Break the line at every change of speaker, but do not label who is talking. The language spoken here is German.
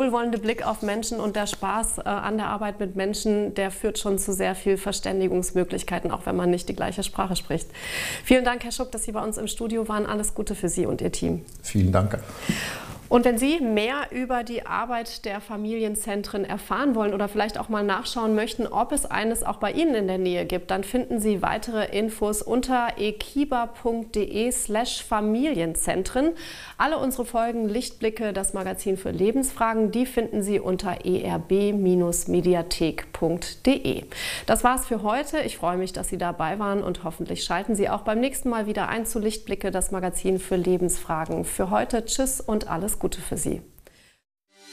wohlwollende Blick auf Menschen und der Spaß an der Arbeit mit Menschen, der führt schon zu sehr viel Verständigungsmöglichkeiten, auch wenn man nicht die gleiche Sprache spricht. Vielen Dank, Herr Schuck, dass Sie bei uns im Studio waren. Alles Gute für Sie und Ihr Team.
Vielen Dank.
Und wenn Sie mehr über die Arbeit der Familienzentren erfahren wollen oder vielleicht auch mal nachschauen möchten, ob es eines auch bei Ihnen in der Nähe gibt, dann finden Sie weitere Infos unter ekiba.de/Familienzentren. Alle unsere Folgen Lichtblicke, das Magazin für Lebensfragen, die finden Sie unter erb-mediathek.de. Das war's für heute. Ich freue mich, dass Sie dabei waren und hoffentlich schalten Sie auch beim nächsten Mal wieder ein zu Lichtblicke, das Magazin für Lebensfragen. Für heute tschüss und alles Gute für Sie.